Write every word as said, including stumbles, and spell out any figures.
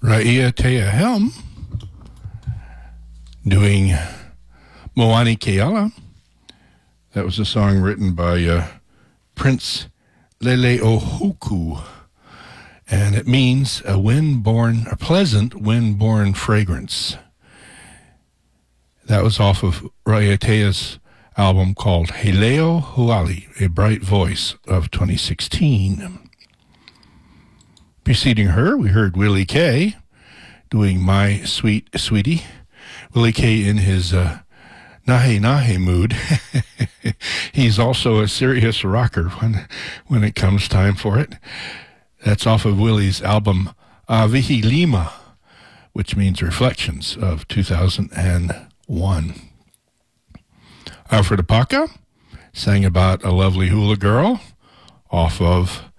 Ra'ia Teahelm doing Moani Keala. That was a song written by uh, Prince Leleohuku, and it means a wind-born, a pleasant wind-born fragrance. That was off of Raiatea's album called Heleo Huali, A Bright Voice of twenty sixteen. Preceding her, we heard Willie K doing My Sweet Sweetie. Willie K in his uh, nahe nahe mood. He's also a serious rocker when when it comes time for it. That's off of Willie's album Avihi Lima, which means Reflections of two thousand one. Alfred Apaka sang about a lovely hula girl off of